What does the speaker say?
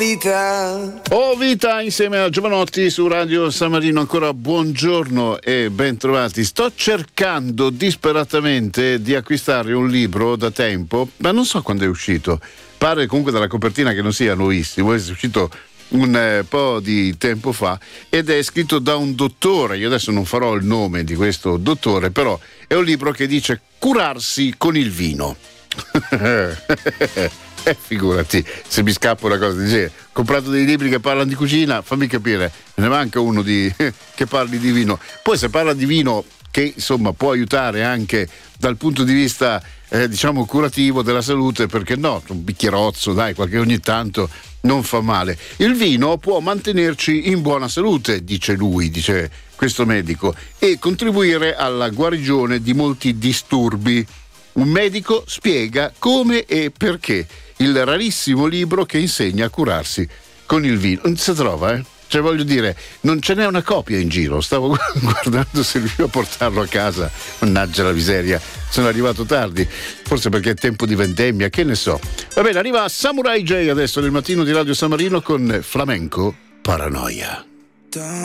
Oh Vita insieme a Giovanotti su Radio San Marino. Ancora buongiorno e ben trovati. Sto cercando disperatamente di acquistare un libro da tempo, ma non so quando è uscito. Pare comunque dalla copertina che non sia nuovissimo, è uscito un po' di tempo fa ed è scritto da un dottore. Io adesso non farò il nome di questo dottore, però è un libro che dice curarsi con il vino. Figurati se mi scappa una cosa di genere. Ho comprato dei libri che parlano di cucina, fammi capire, me ne manca uno che parli di vino. Poi se parla di vino che insomma può aiutare anche dal punto di vista diciamo curativo della salute, perché no, un bicchierozzo dai, qualche ogni tanto non fa male. Il vino può mantenerci in buona salute, dice lui, dice questo medico, e contribuire alla guarigione di molti disturbi. Un medico spiega come e perché. Il rarissimo libro che insegna a curarsi con il vino. Non si trova, Cioè, voglio dire, non ce n'è una copia in giro. Stavo guardando se riuscivo a portarlo a casa. Mannaggia la miseria, sono arrivato tardi. Forse perché è tempo di vendemmia, che ne so. Va bene, arriva Samurai J adesso nel mattino di Radio San Marino con Flamenco Paranoia.